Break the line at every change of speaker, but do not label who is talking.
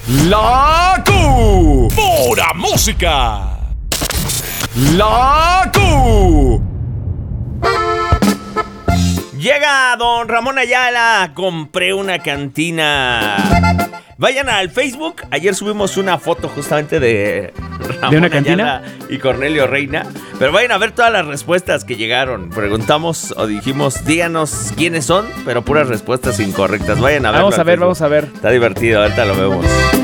La Q. Pura música. La Q. Llega don Ramón Ayala. Compré una cantina. Vayan al Facebook. Ayer subimos una foto justamente de Ramón
¿De una cantina?
Ayala y Cornelio Reina. Pero vayan a ver todas las respuestas que llegaron. Preguntamos o dijimos, díganos quiénes son, pero puras respuestas incorrectas. Vayan a ver.
Vamos a ver.
Está divertido, ahorita lo vemos.